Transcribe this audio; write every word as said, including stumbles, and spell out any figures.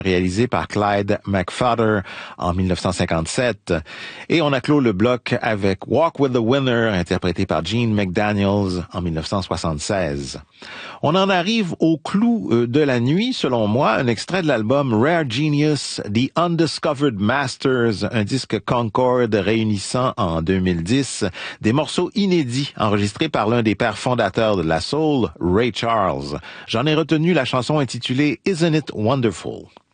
réalisé par Clyde McPhatter en dix-neuf cent cinquante-sept. Et on a clos le bloc avec Walk with the Winner, interprété par Gene McDaniels en dix-neuf cent soixante-seize. On en arrive au clou de la nuit, selon moi, un extrait de l'album Rare Genius, The Undiscovered Masters, un disque Concord réunissant en deux mille dix des morceaux inédits enregistrés par l'un des pères fondateurs de la soul, Ray Charles. J'en ai retenu la chanson intitulée Isn't It Wonderful?